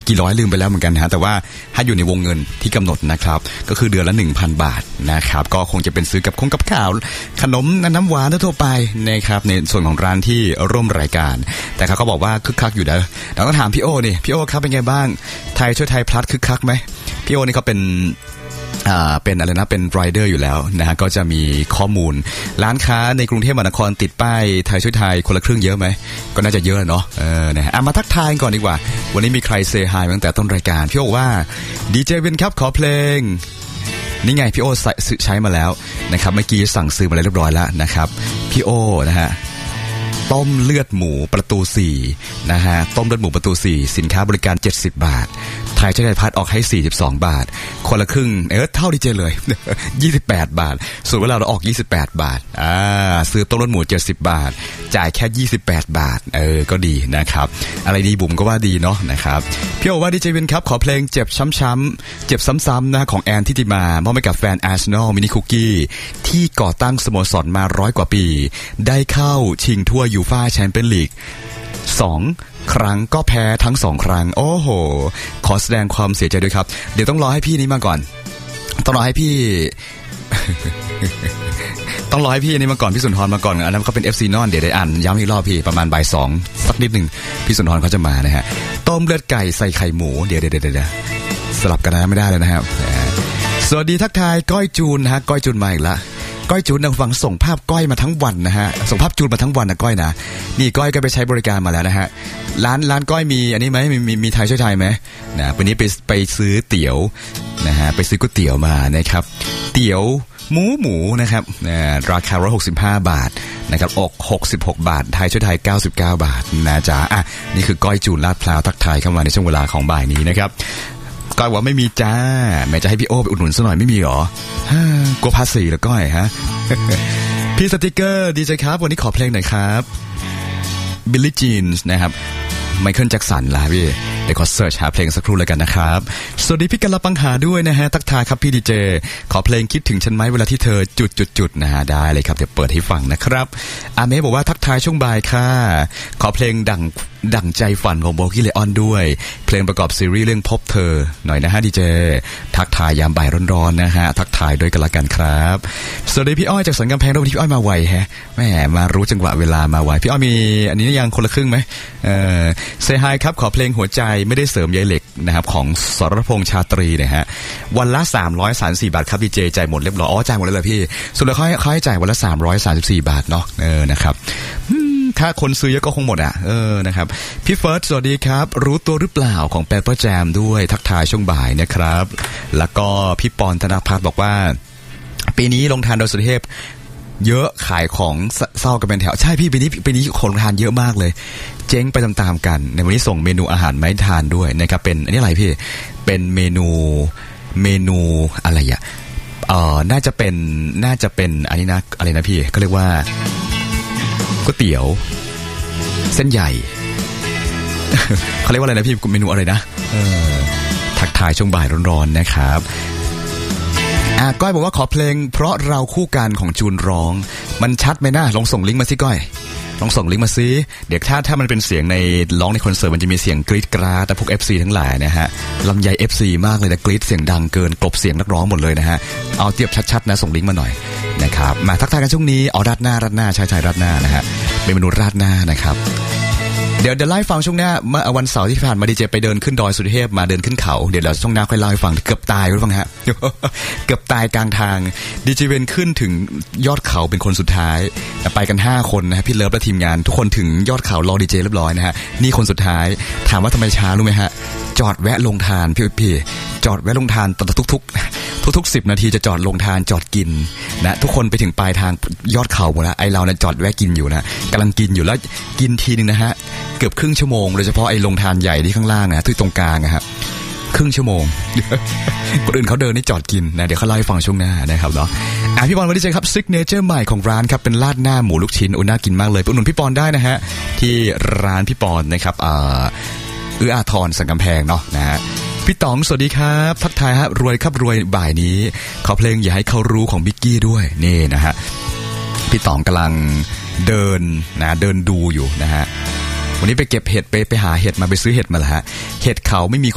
กี่ร้อยลืมไปแล้วเหมือนกันฮะแต่ว่าให้อยู่ในวงเงินที่กำหนดนะครับก็คือเดือนละ 1,000 บาทนะครับก็คงจะเป็นซื้อกับข้าวขนมน้ำหวานทั่วไปนะครับในส่วนของร้านที่ร่วมรายการแต่เขาก็บอกว่าคึกคักอยู่นะเราก็ถามพี่โอนี่พี่โอครับเป็นไงบ้างไทยช่วยไทยพลัดคึกคักไหมพี่โอนี่เขาเป็นอะไรนะเป็นไรเดอร์อยู่แล้วนะฮะก็จะมีข้อมูลร้านค้าในกรุงเทพมหานครติดป้ายไทยช่วยไทยคนละครึ่งเยอะไหมก็น่าจะเยอะเนาะนะฮะมาทักทายก่อนดีกว่าวันนี้มีใครเซฮายตั้งแต่ต้นรายการพี่โอว่าดีเจวินครับขอเพลงนี่ไงพี่โอใช้มาแล้วนะครับเมื่อกี้สั่งซื้อมาเรียบร้อยแล้วนะครับพี่โอนะฮะต้มเลือดหมูประตู4นะฮะต้มเลือดหมูประตู4สินค้าบริการ70 บาทไทยช่วยไทยพัดออกให้42 บาทคนละครึ่งเท่าดีเจเลย28 บาทส่วนเวลาเราออก28 บาทซื้อต้มเลือดหมู70 บาทจ่ายแค่28 บาทก็ดีนะครับอะไรดีบุ๋มก็ว่าดีเนาะนะครับพี่โอว่าดีเจวินครับขอเพลงเจ็บช้ำๆเจ็บซ้ำๆนะของแอนทิติมามอบให้กับแฟนอาร์เซนอลมินิคุกกี้ที่ก่อตั้งสโมสรมา100 กว่าปีได้เข้าชิงทั่วยูฟ่าแชมเปี้ยนลีก2 ครั้งก็แพ้ทั้ง2 ครั้งโอ้โหขอแสดงความเสียใจด้วยครับเดี๋ยวต้องรอให้พี่นี้มาก่อนต้องรอให้พี่ ต้องรอให้พี่นี้มาก่อนพี่สุนทรมาก่อนอันนั้นเขาเป็น FC นอนเดี๋ยวได้อ่านย้ำอีกรอบพี่ประมาณบ่าย 2สักนิดนึงพี่สุนทรเขาจะมานะฮะต้มเลือดไก่ใส่ไข่หมูเดี๋ยวสลับกันนะไม่ได้เลยนะครับสวัสดีทักทายก้อยจูนนะฮะก้อยจูนมาอีกละก้อยจูนนะฟังส่งภาพก้อยมาทั้งวันนะฮะส่งภาพจูนมาทั้งวันนะก้อยนะนี่ก้อยก็ไปใช้บริการมาแล้วนะฮะร้านก้อยมีอันนี้ไหมมีไทยช่วยไทยไหมนะวันนี้ไปซื้อเตี๋ยวนะฮะไปซื้อก๋วยเตี๋ยวมานะครับเตี๋ยวหมูนะครับราคา165 บาทนะครับอก66 บาทไทยช่วยไทย99 บาทนะจ๊ะนี่คือก้อยจูนลาดพร้าวทักทายเข้ามาในช่วงเวลาของบ่ายนี้นะครับก้อยว่าไม่มีจ้าแม่จะให้พี่โอไปอุดหนุนซะหน่อยไม่มีหรอกลัวภาษีแล้วก้อยฮะ พี่สติกเกอร์ดีใจครับวันนี้ขอเพลงหน่อยครับบิลลี่จีนส์นะครับไมเคิลแจ็คสันล่ะพี่เดี๋ยวขอเสิร์ชหาเพลงสักครู่เลยกันนะครับสวัสดีพี่กันละปังหาด้วยนะฮะทักทายครับพี่ดีเจขอเพลงคิดถึงฉันไหมเวลาที่เธอจุดนะฮะได้เลยครับเดี๋ยวเปิดให้ฟังนะครับอาเมบอกว่าทักทายช่วงบ่ายค่ะขอเพลงดั่งใจฝันของโบกี้เลออนด้วยเพลงประกอบซีรีส์เรื่องพบเธอหน่อยนะฮะดีเจทักทายยามบ่ายร้อนๆนะฮะทักทายด้วยกันละกันครับสวัสดีพี่อ้อยจากสันกำแพงด้วยวันนี้พี่อ้อยมาไวแฮะแม่มารู้จังหวะเวลามาไวพี่อ้อยมีอันนี้ยังคนละครึ่งไหมเซฮายครับขอเพลงหัวใจไม่ได้เสริมใยเหล็กนะครับของสรพงษ์ชาตรีนะฮะวันละ334 บาทครับดีเจจ่ายหมดเรียบร้อยจ่ายหมดเลยเหรอพี่สุดแล้วเขาให้จ่ายวันละ334 บาทเนาะนะครับถ้าคนซื้อเยอะก็คงหมดนะครับพี่เฟิร์สสวัสดีครับรู้ตัวหรือเปล่าของเปเปอร์แจมด้วยทักทายช่วงบ่ายนะครับแล้วก็พี่ปอนธนภัทรบอกว่าปีนี้ลงทานโดยสุเทพเยอะขายของเศร้ากันเป็นแถวใช่พี่ปีนี้คนทานเยอะมากเลยเจ๊งไปตามๆกันในวันนี้ส่งเมนูอาหารมาให้ทานด้วยนะครับเป็นอันนี้อะไรพี่เป็นเมนูอะไรน่าจะเป็นอันนี้นะอะไรนะพี่ก็เรียกว่าก๋วยเตี๋ยวเส้นใหญ่ เขาเรียกว่าอะไรนะพี่เมนูอะไรนะทักทายช่วงบ่ายร้อนๆนะครับก้อยบอกว่าขอเพลงเพราะเราคู่กันของจูนร้องมันชัดไหมนะลองส่งลิงก์มาสิก้อยลองส่งลิงก์มาซิเดี๋ยวถ้ามันเป็นเสียงในร้องในคอนเสิร์ตมันจะมีเสียงกรี๊ดกราดแต่พวก FC ทั้งหลายนะฮะลำไย FC มากเลยนะกรี๊ดเสียงดังเกินกลบเสียงนักร้องหมดเลยนะฮะเอาเทียบชัดๆนะส่งลิงก์มาหน่อยนะครับมาทักทายกันช่วงนี้ราดหน้าใช่ราดหน้านะฮะเป็นเมนูราดหน้านะครับเดี๋ยวไล่ฟังช่วงหน้าเมื่อวันเสาร์ที่ผ่านมาดีเจไปเดินขึ้นดอยสุเทพมาเดินขึ้นเขาเดี๋ยวช่วงหน้าค่อยเล่าให้ฟังเกือบตายคุณฟังฮะ เกือบตายกลางทางดีเจเวนขึ้นถึงยอดเขาเป็นคนสุดท้ายไปกัน5 คนนะฮะพี่เลิฟและทีมงานทุกคนถึงยอดเขารอดีเจเรียบร้อยนะฮะนี่คนสุดท้ายถามว่าทำไมช้ารู้ไหมฮะจอดแวะลงทานพี่จอดแวะลงทานทุก10 นาทีจะจอดลงทานจอดกินนะทุกคนไปถึงปลายทางยอดเขาหมดแล้วไอเราเนี่ยจอดแวะกินอยู่นะกำลังกินอยู่แล้วกินทีนึงนะฮะเกือบครึ่งชั่วโมงโดยเฉพาะไอ้ลงทานใหญ่ที่ข้างล่างนะที่ตรงกลางอะครับครึ่งชั่วโมง คนอื่นเขาเดินนี่จอดกินนะเดี๋ยวเขาเล่าให้ฟังช่วงหน้านะครับเนาะพี่ปอนวันนี้เจครับซิกเนเจอร์ใหม่ของร้านครับเป็นราดหน้าหมูลูกชิ้นน่ากินมากเลยอุดหนุนพี่ปอนได้นะฮะที่ร้านพี่ปอนนะครับอาทรสันกำแพงเนาะนะฮะพี่ต๋องสวัสดีครับทักทายฮะรวยครับรวยบ่ายนี้ขอเพลงอย่าให้เขารู้ของบิ๊กกี้ด้วยนี่นะฮะพี่ต๋องกำลังเดินดูอยู่นะฮะวันนี้ไปเก็บเห็ดไปหาเห็ดมาไปซื้อเห็ดมาแล้วฮะเห็ดเขาไม่มี